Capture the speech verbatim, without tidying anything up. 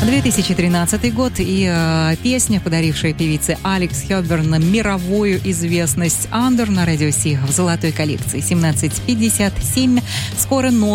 две тысячи тринадцатый год и э, песня, подарившая певице Алекс Хепберн мировую известность, «Under» на радио Си в золотой коллекции. семнадцать пятьдесят семь. Скоро новый